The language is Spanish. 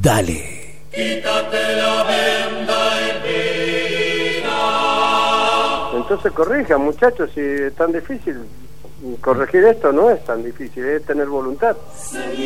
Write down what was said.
Dale. Quítate la venda y mira. Entonces corrija, muchachos, si es tan difícil. Corregir esto no es tan difícil, es tener voluntad.